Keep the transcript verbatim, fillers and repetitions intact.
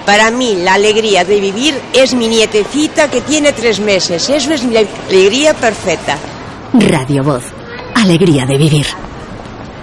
Para mí, la alegría de vivir es mi nietecita que tiene tres meses. Eso es la alegría perfecta. Radio Voz. Alegría de vivir.